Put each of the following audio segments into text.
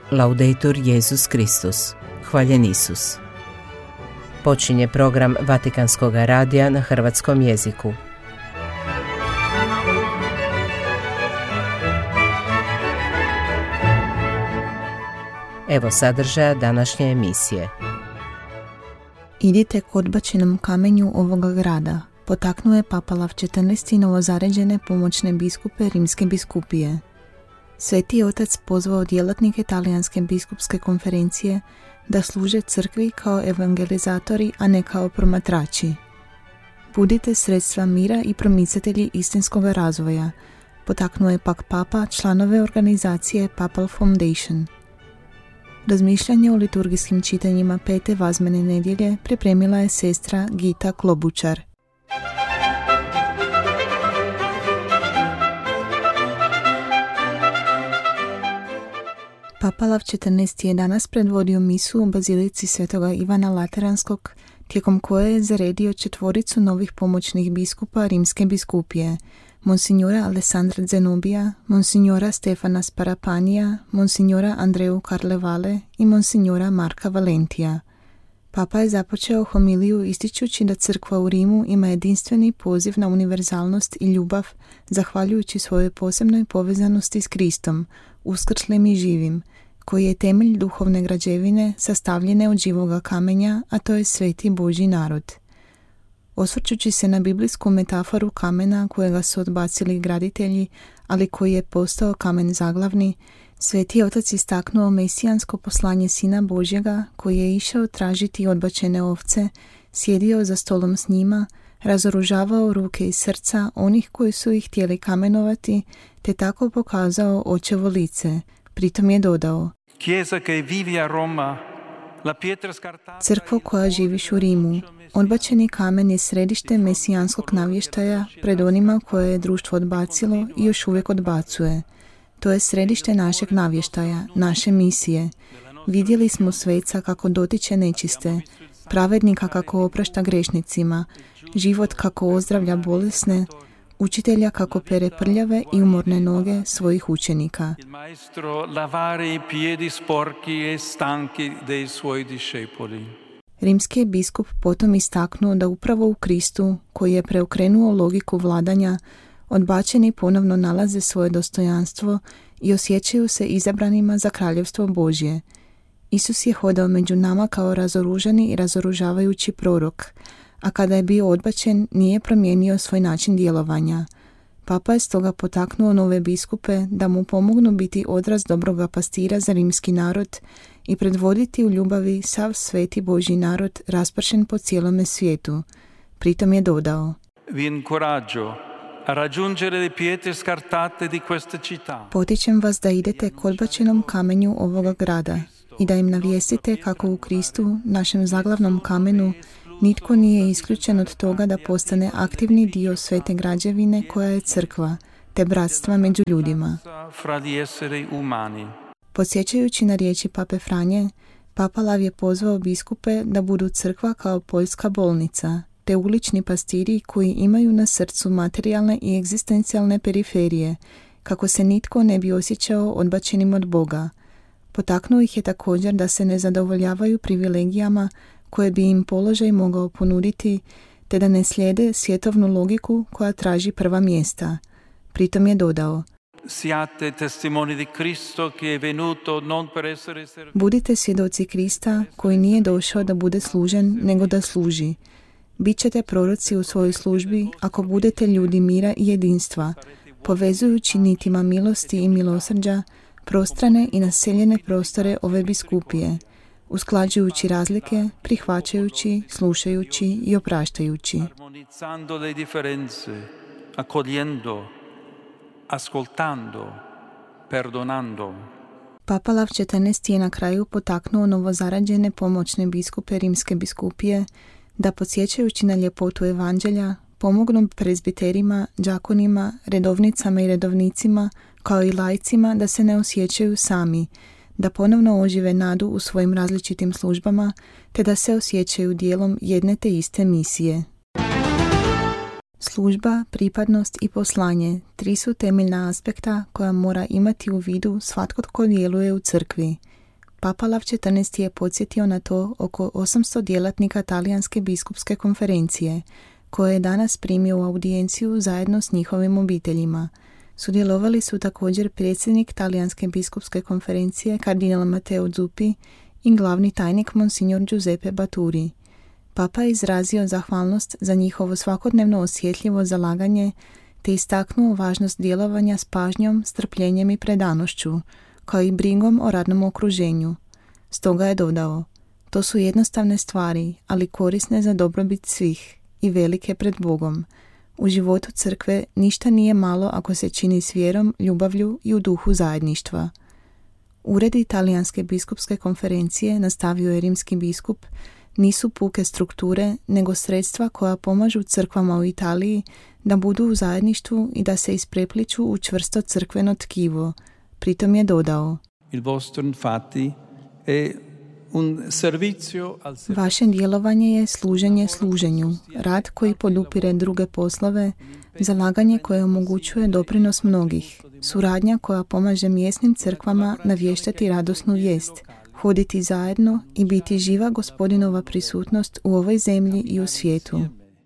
Laudetur Jesus Kristus. Hvaljen Isus. Počinje program Vatikanskog radija na hrvatskom jeziku. Evo sadržaja današnje emisije. Idite k odbačenom kamenju ovoga grada, potaknuo je Papa Lav XIV novozaređene pomoćne biskupe Rimske biskupije. Sveti otac pozvao djelatnike Talijanske biskupske konferencije da služe crkvi kao evangelizatori, a ne kao promatrači. Budite sredstva mira i promicatelji istinskog razvoja, potaknuo je pak Papa članove organizacije Papal Foundation. Razmišljanje o liturgijskim čitanjima pete vazmene nedjelje pripremila je sestra Gita Klobučar. Papa Lav XIV je danas predvodio misu u bazilici Svetoga Ivana Lateranskog, tijekom koje je zaredio 4 novih pomoćnih biskupa Rimske biskupije, Monsignora Alessandra Zenobija, Monsignora Stefana Sparapanija, Monsignora Andreu Carlevale i Monsignora Marka Valentija. Papa je započeo homiliju ističući da crkva u Rimu ima jedinstveni poziv na univerzalnost i ljubav, zahvaljujući svojoj posebnoj povezanosti s Kristom, uskrslim i živim, koji je temelj duhovne građevine sastavljene od živoga kamenja, a to je sveti Božji narod. Osvrćući se na biblijsku metaforu kamena kojega su odbacili graditelji, ali koji je postao kamen zaglavni, Sveti otac istaknuo mesijansko poslanje Sina Božjega koji je išao tražiti odbačene ovce, sjedio za stolom s njima, razoružavao ruke i srca onih koji su ih htjeli kamenovati, te tako pokazao očevo lice. Pritom je dodao: Crkvo koja živiš u Rimu, odbačeni kamen je središte mesijanskog navještaja pred onima koje je društvo odbacilo i još uvijek odbacuje. To je središte našeg navještaja, naše misije. Vidjeli smo sveca kako dotiče nečiste, pravednika kako oprašta grešnicima, život kako ozdravlja bolesne, učitelja kako pere prljave i umorne noge svojih učenika. Rimski je biskup potom istaknuo da upravo u Kristu, koji je preokrenuo logiku vladanja, odbačeni ponovno nalaze svoje dostojanstvo i osjećaju se izabranima za kraljevstvo Božje. Isus je hodao među nama kao razoružani i razoružavajući prorok, a kada je bio odbačen nije promijenio svoj način djelovanja. Papa je stoga potaknuo nove biskupe da mu pomognu biti odraz dobroga pastira za rimski narod i predvoditi u ljubavi sav sveti Božji narod raspršen po cijelome svijetu. Pritom je dodao: Potičem vas da idete k odbačenom kamenju ovoga grada i da im navijestite kako u Kristu, našem zaglavnom kamenu, nitko nije isključen od toga da postane aktivni dio svete građevine koja je crkva, te bratstva među ljudima. Podsjećajući na riječi Pape Franje, Papa Lav je pozvao biskupe da budu crkva kao poljska bolnica, te ulični pastiri koji imaju na srcu materijalne i egzistencijalne periferije, kako se nitko ne bi osjećao odbačenim od Boga. Potaknuo ih je također da se ne zadovoljavaju privilegijama koje bi im položaj mogao ponuditi, te da ne slijede svjetovnu logiku koja traži prva mjesta. Pritom je dodao: Budite svjedoci Krista koji nije došao da bude služen, nego da služi. Bićete proroci u svojoj službi ako budete ljudi mira i jedinstva, povezujući nitima milosti i milosrđa prostrane i naseljene prostore ove biskupije, usklađujući razlike, prihvaćajući, slušajući i opraštajući. Papa Lav XIV je na kraju potaknuo novozarađene pomoćne biskupe Rimske biskupije da, podsjećajući na ljepotu evanđelja, pomognu prezbiterima, đakonima, redovnicama i redovnicima, kao i laicima da se ne osjećaju sami, da ponovno ožive nadu u svojim različitim službama, te da se osjećaju dijelom jedne te iste misije. Služba, pripadnost i poslanje, 3 su temeljna aspekta koja mora imati u vidu svatko tko djeluje u crkvi. Papa Lav XIV je podsjetio na to oko 800 djelatnika Talijanske biskupske konferencije, koje je danas primio u audijenciju zajedno s njihovim obiteljima. Sudjelovali su također predsjednik Talijanske biskupske konferencije kardinal Matteo Zuppi i glavni tajnik Monsignor Giuseppe Baturi. Papa je izrazio zahvalnost za njihovo svakodnevno osjetljivo zalaganje te istaknuo važnost djelovanja s pažnjom, strpljenjem i predanošću, kao i brigom o radnom okruženju. Stoga je dodao: to su jednostavne stvari, ali korisne za dobrobit svih i velike pred Bogom. U životu crkve ništa nije malo ako se čini s vjerom, ljubavlju i u duhu zajedništva. Uredi Talijanske biskupske konferencije, nastavio je rimski biskup, nisu puke strukture, nego sredstva koja pomažu crkvama u Italiji da budu u zajedništvu i da se isprepliču u čvrsto crkveno tkivo. Pritom je dodao: Il vostro infatti è un servizio al servizio. Vaše djelovanje je služenje služenju, rad koji podupire druge poslove, zalaganje koje omogućuje doprinos mnogih, suradnja koja pomaže mjesnim crkvama navještati radosnu vijest, hoditi zajedno i biti živa Gospodinova prisutnost u ovoj zemlji i u svijetu.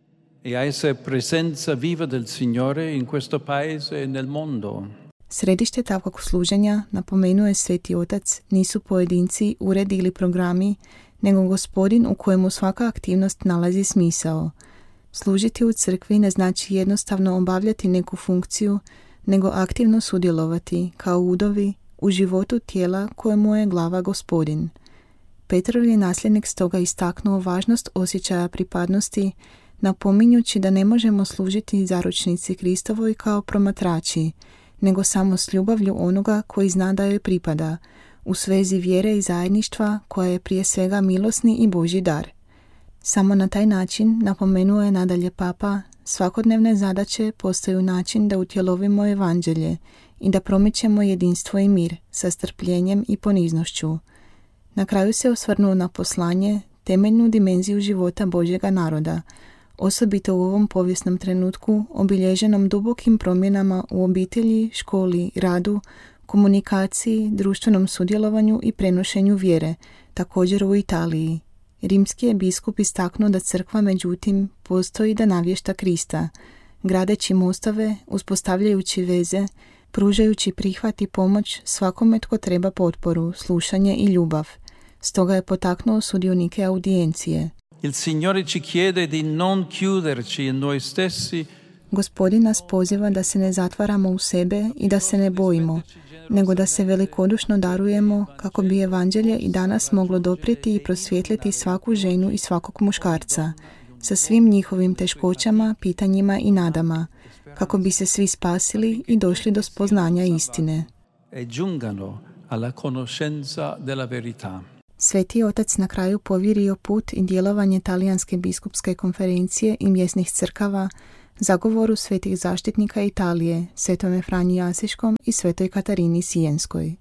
E a essere presenza viva del Signore in questo paese e nel mondo. Središte takvog služenja, napomenuo je Sveti Otac, nisu pojedinci, uredi ili programi, nego Gospodin u kojemu svaka aktivnost nalazi smisao. Služiti u crkvi ne znači jednostavno obavljati neku funkciju, nego aktivno sudjelovati, kao udovi, u životu tijela kojemu je glava Gospodin. Petrov je nasljednik stoga istaknuo važnost osjećaja pripadnosti, napominjući da ne možemo služiti zaručnici Kristovoj kao promatrači, nego samo s ljubavlju onoga koji zna da joj pripada, u svezi vjere i zajedništva koja je prije svega milosni i Božji dar. Samo na taj način, napomenuo je nadalje Papa, svakodnevne zadaće postaju način da utjelovimo evanđelje i da promičemo jedinstvo i mir sa strpljenjem i poniznošću. Na kraju se osvrnuo na poslanje, temeljnu dimenziju života Božjega naroda, osobito u ovom povijesnom trenutku obilježenom dubokim promjenama u obitelji, školi, radu, komunikaciji, društvenom sudjelovanju i prenošenju vjere, također u Italiji. Rimski je biskup istaknuo da crkva međutim postoji da navješta Krista, gradeći mostove, uspostavljajući veze, pružajući prihvat i pomoć svakome tko treba potporu, slušanje i ljubav. Stoga je potaknuo sudionike audijencije. Il Signore ci chiede di non chiuderci in noi stessi. Gospodin nas poziva da se ne zatvaramo u sebe i da se ne bojimo, nego da se velikodušno darujemo kako bi evanđelje i danas moglo doprijeti i prosvjetliti svaku ženu i svakog muškarca, sa svim njihovim teškoćama, pitanjima i nadama, kako bi se svi spasili i došli do spoznanja istine. E giungano alla conoscenza della verità. Sveti Otac na kraju povjerio put i djelovanje Talijanske biskupske konferencije i mjesnih crkava zagovoru svetih zaštitnika Italije, Svetome Franji Asiškom i Svetoj Katarini Sijenskoj.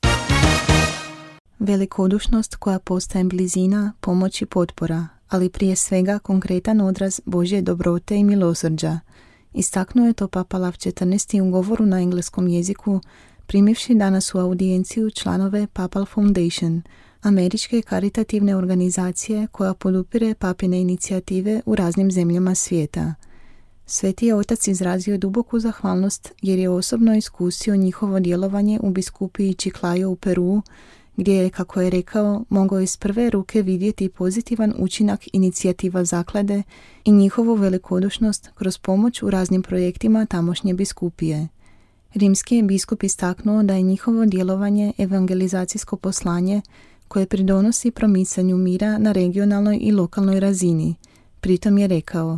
Velikodušnost koja postaje blizina, pomoć i potpora, ali prije svega konkretan odraz Božje dobrote i milosrđa. Istaknuo je to Papa Lav XIV u govoru na engleskom jeziku, primivši danas u audijenciju članove Papal Foundation, američke karitativne organizacije koja podupire papine inicijative u raznim zemljama svijeta. Sveti je Otac izrazio duboku zahvalnost jer je osobno iskusio njihovo djelovanje u biskupiji Chiclayo u Peruu, gdje je, kako je rekao, mogao iz prve ruke vidjeti pozitivan učinak inicijativa zaklade i njihovu velikodušnost kroz pomoć u raznim projektima tamošnje biskupije. Rimski je biskup istaknuo da je njihovo djelovanje evangelizacijsko poslanje koje pridonosi promicanju mira na regionalnoj i lokalnoj razini. Pritom je rekao: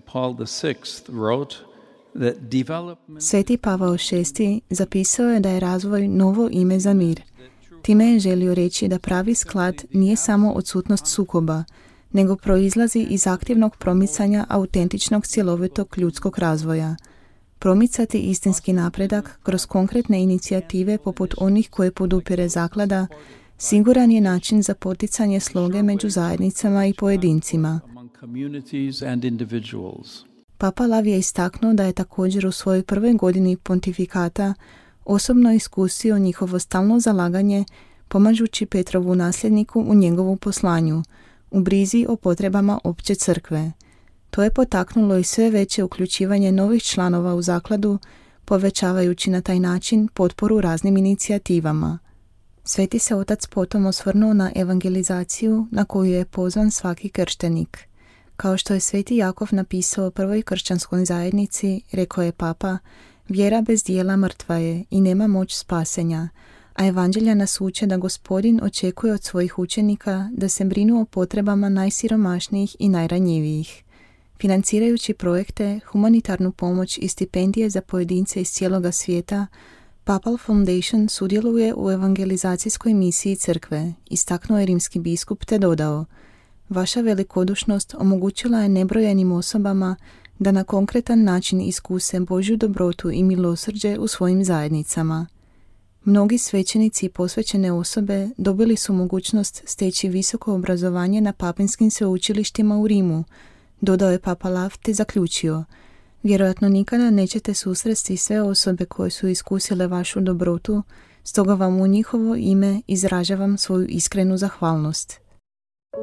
Sveti Pavao VI zapisao je da je razvoj novo ime za mir. Time je želio reći da pravi sklad nije samo odsutnost sukoba, nego proizlazi iz aktivnog promicanja autentičnog cjelovitog ljudskog razvoja. Promicati istinski napredak kroz konkretne inicijative poput onih koje podupire zaklada siguran je način za poticanje sloge među zajednicama i pojedincima. Papa Lav je istaknuo da je također u svojoj prvoj godini pontifikata osobno iskusio njihovo stalno zalaganje pomažući Petrovu nasljedniku u njegovu poslanju, u brizi o potrebama opće crkve. To je potaknulo i sve veće uključivanje novih članova u zakladu, povećavajući na taj način potporu raznim inicijativama. Sveti se otac potom osvrnuo na evangelizaciju na koju je pozvan svaki krštenik. Kao što je sveti Jakov napisao prvoj kršćanskoj zajednici, rekao je papa, vjera bez dijela mrtva je i nema moć spasenja, a evanđelja nas uče da Gospodin očekuje od svojih učenika da se brinu o potrebama najsiromašnijih i najranjivijih. Financirajući projekte, humanitarnu pomoć i stipendije za pojedince iz cijeloga svijeta, Papal Foundation sudjeluje u evangelizacijskoj misiji crkve, istaknuo je rimski biskup te dodao, vaša velikodušnost omogućila je nebrojenim osobama da na konkretan način iskuse Božju dobrotu i milosrđe u svojim zajednicama. Mnogi svećenici i posvećene osobe dobili su mogućnost steći visoko obrazovanje na papinskim sveučilištima u Rimu, dodao je Papa Lav te zaključio, vjerojatno nikada nećete susresti sve osobe koje su iskusile vašu dobrotu, stoga vam u njihovo ime izražavam svoju iskrenu zahvalnost.